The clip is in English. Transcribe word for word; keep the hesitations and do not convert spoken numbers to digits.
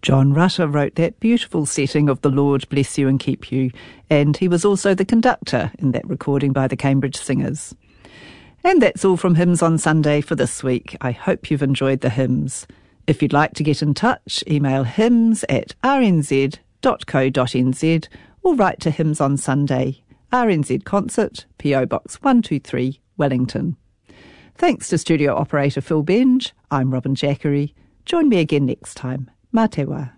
John Rutter wrote that beautiful setting of The Lord Bless You and Keep You, and he was also the conductor in that recording by the Cambridge Singers. And that's all from Hymns on Sunday for this week. I hope you've enjoyed the hymns. If you'd like to get in touch, email hymns at r n z dot co dot n z or write to Hymns on Sunday, R N Z Concert, P O Box one two three, Wellington. Thanks to studio operator Phil Benge. I'm Robin Jackery. Join me again next time. Mā te wā.